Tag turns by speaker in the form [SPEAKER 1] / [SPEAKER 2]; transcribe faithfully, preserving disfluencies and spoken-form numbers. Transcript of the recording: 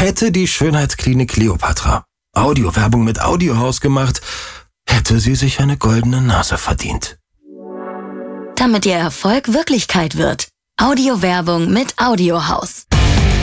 [SPEAKER 1] Hätte die Schönheitsklinik Kleopatra Audiowerbung mit Audiohaus gemacht, hätte sie sich eine goldene Nase verdient.
[SPEAKER 2] Damit Ihr Erfolg Wirklichkeit wird. Audiowerbung mit Audiohaus.